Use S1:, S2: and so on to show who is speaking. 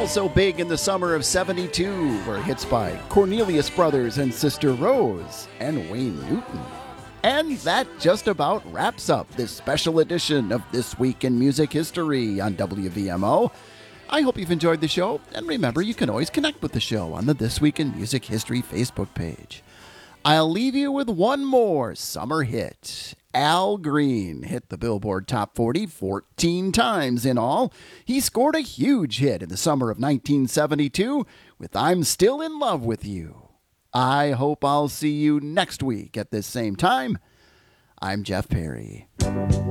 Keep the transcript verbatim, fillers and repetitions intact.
S1: Also big in the summer of seventy-two were hits by Cornelius Brothers and Sister Rose and Wayne Newton. And that just about wraps up this special edition of This Week in Music History on W V M O. I hope you've enjoyed the show, and remember, you can always connect with the show on the This Week in Music History Facebook page. I'll leave you with one more summer hit. Al Green hit the Billboard Top forty fourteen times in all. He scored a huge hit in the summer of nineteen seventy-two with I'm Still in Love with You. I hope I'll see you next week at this same time. I'm Jeff Perry.